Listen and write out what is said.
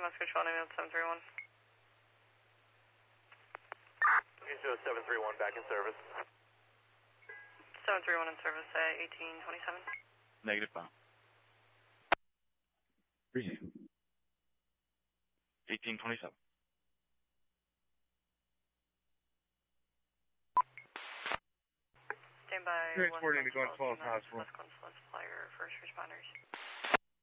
Oscar 12, 731. Show 731 back in service. 731 in service at 1827. Negative bomb. Receive. 1827. Stand by. Transporting to Gonzales Hospital. West Gonzales Flyer, first responders.